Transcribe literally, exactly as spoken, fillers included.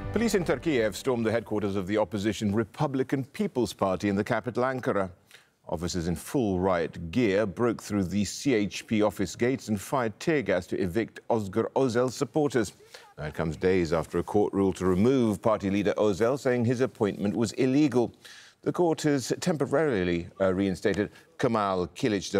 Police in Turkey have stormed the headquarters of the opposition Republican People's Party in the capital, Ankara. Officers in full riot gear broke through the C H P office gates and fired tear gas to evict Özgür Özel's supporters. Now it comes days after a court ruled to remove party leader Özel, saying his appointment was illegal. The court has temporarily uh, reinstated Kemal Kılıçdaroğlu